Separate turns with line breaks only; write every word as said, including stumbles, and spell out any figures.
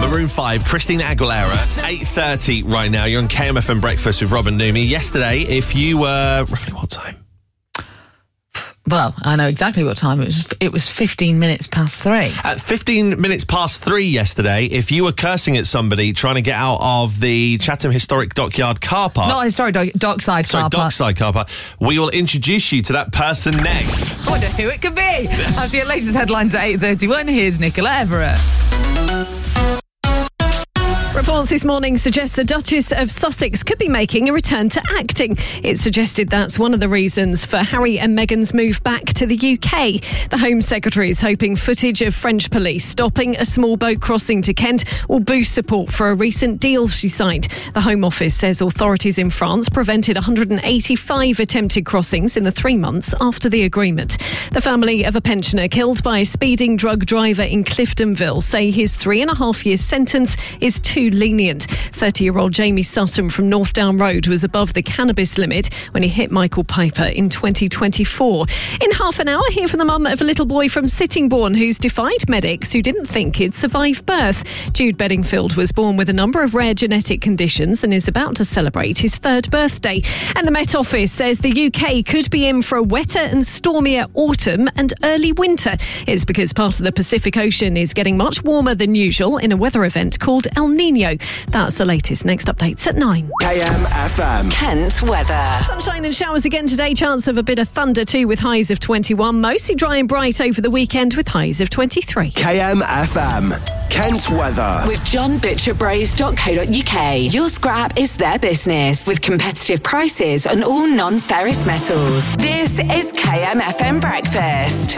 Maroon five, Christina Aguilera. It's eight thirty right now. You're on K M F M Breakfast with Rob and Noomi. Yesterday, if you were... Roughly what time?
Well, I know exactly what time it was. It was fifteen minutes past three.
At fifteen minutes past three yesterday, if you were cursing at somebody trying to get out of the Chatham Historic Dockyard car park...
Not historic dock, dockside
Sorry,
car park.
dockside car park. We will introduce you to that person next.
I wonder who it could be. After your latest headlines at eight thirty-one, here's Nicola Everett.
Reports this morning suggest the Duchess of Sussex could be making a return to acting. It's suggested that's one of the reasons for Harry and Meghan's move back to the U K. The Home Secretary is hoping footage of French police stopping a small boat crossing to Kent will boost support for a recent deal she signed. The Home Office says authorities in France prevented one hundred eighty-five attempted crossings in the three months after the agreement. The family of a pensioner killed by a speeding drug driver in Cliftonville say his three and a half year sentence is too lenient. thirty-year-old Jamie Sutton from North Down Road was above the cannabis limit when he hit Michael Piper in twenty twenty-four. In half an hour, hear from the mum of a little boy from Sittingbourne who's defied medics who didn't think he'd survive birth. Jude Bedingfield was born with a number of rare genetic conditions and is about to celebrate his third birthday. And the Met Office says the U K could be in for a wetter and stormier autumn and early winter. It's because part of the Pacific Ocean is getting much warmer than usual in a weather event called El Niño. That's the latest. Next updates at nine.
K M F M.
Kent weather.
Sunshine and showers again today. Chance of a bit of thunder too with highs of twenty-one. Mostly dry and bright over the weekend with highs of twenty-three.
K M F M. Kent weather.
With john butcher bros dot co dot U K. Your scrap is their business with competitive prices on all non-ferrous metals. This is K M F M Breakfast.